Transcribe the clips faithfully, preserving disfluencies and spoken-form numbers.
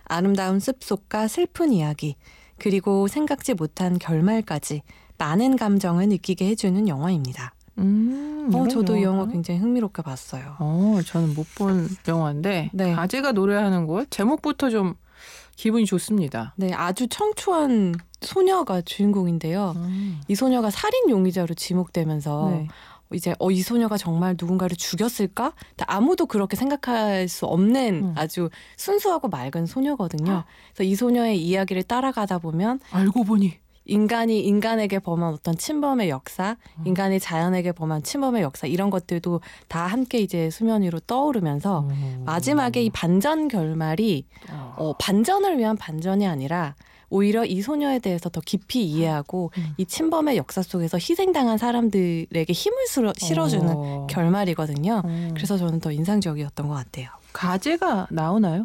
아름다운 숲속과 슬픈 이야기, 그리고 생각지 못한 결말까지 많은 감정을 느끼게 해주는 영화입니다. 음, 어, 저도 이 영화 영화가? 굉장히 흥미롭게 봤어요. 어, 저는 못 본 영화인데 네. 가제가 노래하는 곳 제목부터 좀 기분이 좋습니다. 네, 아주 청초한 소녀가 주인공인데요. 음. 이 소녀가 살인 용의자로 지목되면서 네. 이제 어, 이 소녀가 정말 누군가를 죽였을까? 아무도 그렇게 생각할 수 없는 음. 아주 순수하고 맑은 소녀거든요. 그래서 이 소녀의 이야기를 따라가다 보면 알고 보니 인간이 인간에게 범한 어떤 침범의 역사, 음. 인간이 자연에게 범한 침범의 역사 이런 것들도 다 함께 이제 수면 위로 떠오르면서 음. 마지막에 이 반전 결말이 어. 어, 반전을 위한 반전이 아니라 오히려 이 소녀에 대해서 더 깊이 이해하고 음. 이 침범의 역사 속에서 희생당한 사람들에게 힘을 실어, 실어주는 어. 결말이거든요. 어. 그래서 저는 더 인상적이었던 것 같아요. 가제가 나오나요?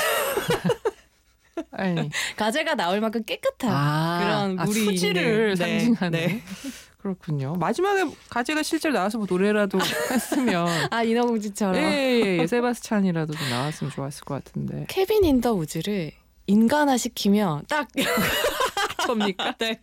아니 가제가 나올 만큼 깨끗한 아, 그런 아, 물이 수지를 있는, 상징하는. 네, 네. 그렇군요. 마지막에 가제가 실제로 나와서 뭐 노래라도 했으면 아 인어공주처럼 예, 예, 세바스찬이라도 좀 나왔으면 좋았을 것 같은데. 케빈 인더 우즈를 인간화 시키면 딱 접니까? 네.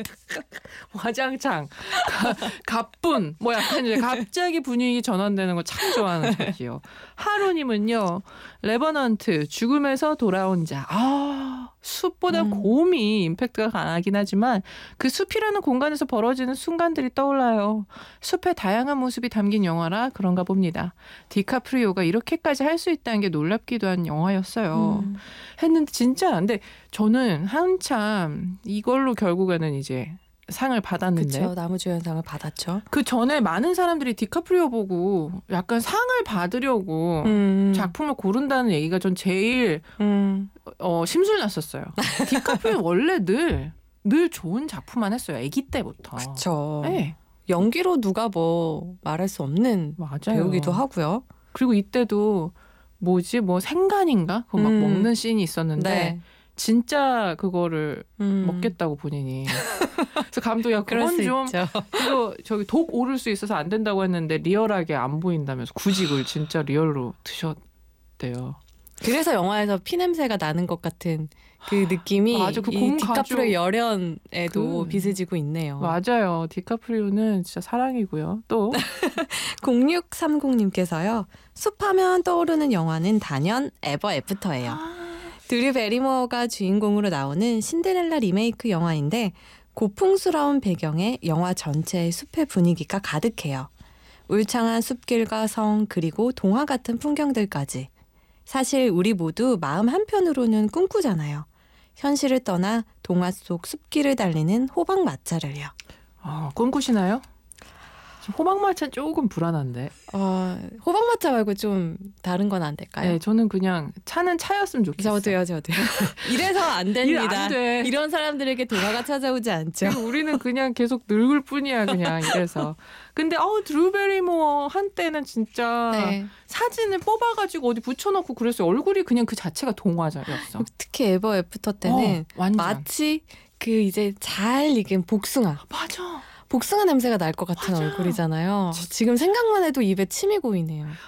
화장창, 가, 가뿐, 뭐 약간 이제 갑자기 분위기 전환되는 거 참 좋아하는 저기요. 하루님은요, 레버넌트, 죽음에서 돌아온 자. 아, 숲보다 음. 곰이 임팩트가 강하긴 하지만 그 숲이라는 공간에서 벌어지는 순간들이 떠올라요. 숲의 다양한 모습이 담긴 영화라 그런가 봅니다. 디카프리오가 이렇게까지 할 수 있다는 게 놀랍기도 한 영화였어요. 음. 했는데 진짜 근데 저는 한참 이걸로 결국에는 이제 상을 받았는데 그렇죠. 나무주연상을 받았죠. 그 전에 많은 사람들이 디카프리오 보고 약간 상을 받으려고 음. 작품을 고른다는 얘기가 전 제일 음. 어, 심술났었어요. 디카프리오 원래 늘, 늘 좋은 작품만 했어요. 아기 때부터. 그렇죠. 네. 연기로 누가 뭐 말할 수 없는 맞아요. 배우기도 하고요. 그리고 이때도 뭐지 뭐 생간인가 그거 막 음. 먹는 씬이 있었는데 네. 진짜 그거를 음. 먹겠다고 본인이. 그래서 감독이 야 그럴 그건 수 좀 있죠. 이거 저기 독 오를 수 있어서 안 된다고 했는데 리얼하게 안 보인다면서 굳이 그걸 진짜 리얼로 드셨대요. 그래서 영화에서 피 냄새가 나는 것 같은 그 느낌이 맞아, 그 이 곰 디카프리오 가죽. 열연에도 그- 빚을 지고 있네요. 맞아요. 디카프리오는 진짜 사랑이고요. 또 공육삼공님께서요. 숲하면 떠오르는 영화는 단연 에버 애프터예요. 드류 베리모어가 주인공으로 나오는 신데렐라 리메이크 영화인데 고풍스러운 배경에 영화 전체의 숲의 분위기가 가득해요. 울창한 숲길과 성 그리고 동화 같은 풍경들까지. 사실 우리 모두 마음 한편으로는 꿈꾸잖아요. 현실을 떠나 동화 속 숲길을 달리는 호박 마차를요. 어, 꿈꾸시나요? 지금 호박마차 조금 불안한데. 어, 호박 마차 말고 좀 다른 건 안 될까요? 네, 저는 그냥 차는 차였으면 좋겠어요. 저도요, 저도요. 이래서 안 일 됩니다. 안 돼. 이런 사람들에게 동화가 찾아오지 않죠. 그리고 우리는 그냥 계속 늙을 뿐이야 그냥 이래서. 근데 어우 드루 베리모어 한때는 진짜 네. 사진을 뽑아가지고 어디 붙여놓고 그랬어요. 얼굴이 그냥 그 자체가 동화자였어. 특히 에버 애프터 때는 어, 완전. 마치 그 이제 잘 익은 복숭아. 맞아. 복숭아 냄새가 날 것 같은 맞아. 얼굴이잖아요. 지금 생각만 해도 입에 침이 고이네요.